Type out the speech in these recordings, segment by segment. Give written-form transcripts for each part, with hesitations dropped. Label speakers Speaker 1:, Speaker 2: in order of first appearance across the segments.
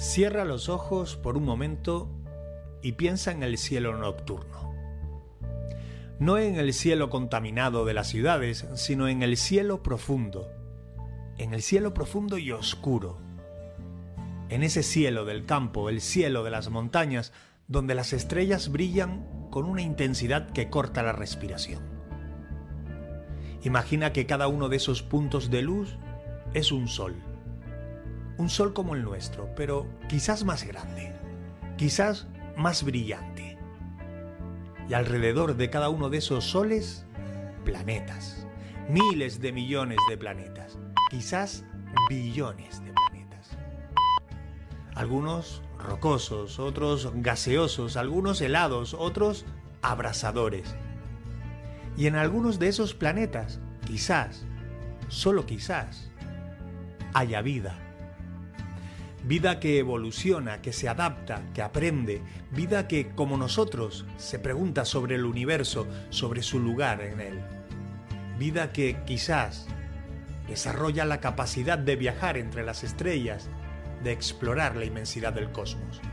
Speaker 1: Cierra los ojos por un momento y piensa en el cielo nocturno. No en el cielo contaminado de las ciudades, sino en el cielo profundo. En el cielo profundo y oscuro. En ese cielo del campo, el cielo de las montañas, donde las estrellas brillan con una intensidad que corta la respiración. Imagina que cada uno de esos puntos de luz es un sol. Un sol como el nuestro, pero quizás más grande, quizás más brillante. Y alrededor de cada uno de esos soles, planetas. Miles de millones de planetas. Quizás billones de planetas. Algunos rocosos, otros gaseosos, algunos helados, otros abrasadores. Y en algunos de esos planetas, quizás, solo quizás, haya vida. Vida que evoluciona, que se adapta, que aprende. Vida que, como nosotros, se pregunta sobre el universo, sobre su lugar en él. Vida que, quizás, desarrolla la capacidad de viajar entre las estrellas, de explorar la inmensidad del cosmos.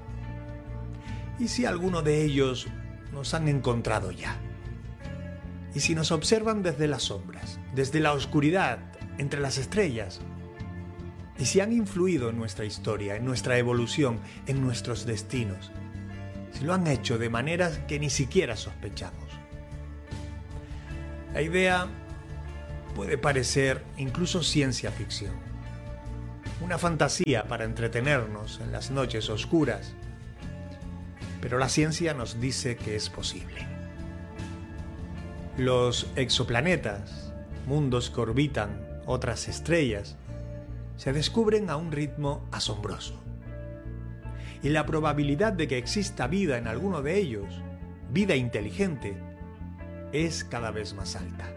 Speaker 1: ¿Y si alguno de ellos nos han encontrado ya? ¿Y si nos observan desde las sombras, desde la oscuridad, entre las estrellas? ¿Y si han influido en nuestra historia, en nuestra evolución, en nuestros destinos? Si lo han hecho de maneras que ni siquiera sospechamos. La idea puede parecer incluso ciencia ficción. Una fantasía para entretenernos en las noches oscuras. Pero la ciencia nos dice que es posible. Los exoplanetas, mundos que orbitan otras estrellas, se descubren a un ritmo asombroso. Y la probabilidad de que exista vida en alguno de ellos, vida inteligente, es cada vez más alta.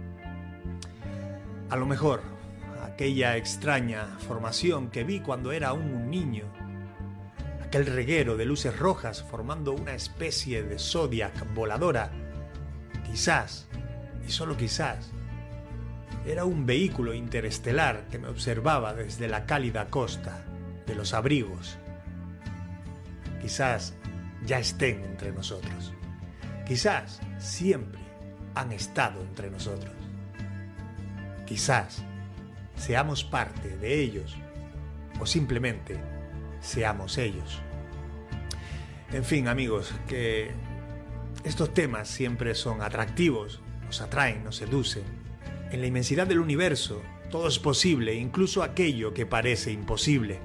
Speaker 1: A lo mejor, aquella extraña formación que vi cuando era aún un niño, aquel reguero de luces rojas formando una especie de Zodiac voladora, quizás, y solo quizás, era un vehículo interestelar que me observaba desde la cálida costa de los abrigos. Quizás ya estén entre nosotros. Quizás siempre han estado entre nosotros. Quizás seamos parte de ellos o simplemente seamos ellos. En fin, amigos, que estos temas siempre son atractivos, nos atraen, nos seducen. En la inmensidad del universo, todo es posible, incluso aquello que parece imposible.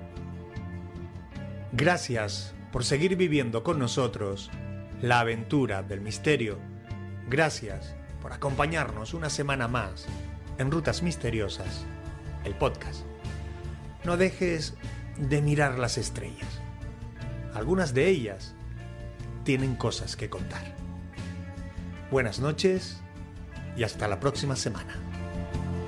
Speaker 1: Gracias por seguir viviendo con nosotros la aventura del misterio. Gracias por acompañarnos una semana más en Rutas Misteriosas, el podcast. No dejes de mirar las estrellas. Algunas de ellas tienen cosas que contar. Buenas noches y hasta la próxima semana.